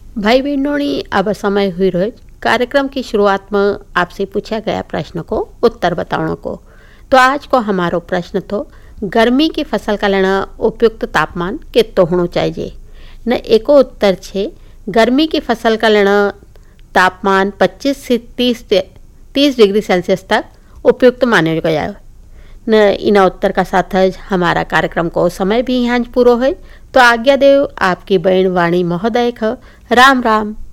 भाई बहनों, अब समय हुई रोज कार्यक्रम की शुरुआत में आपसे पूछा गया प्रश्न को उत्तर बताने को। तो आज को हमारो प्रश्न तो गर्मी की फसल का लेना उपयुक्त तापमान कितो होना चाहिए। न एको उत्तर छे गर्मी की फसल का लेना तापमान 25 से 30 डिग्री सेल्सियस तक उपयुक्त माने गया है। न इना उत्तर का साथ हमारा कार्यक्रम को समय भी यहाँ पूरा है। तो आज्ञा देव आपकी बहन वाणी महोदय राम राम।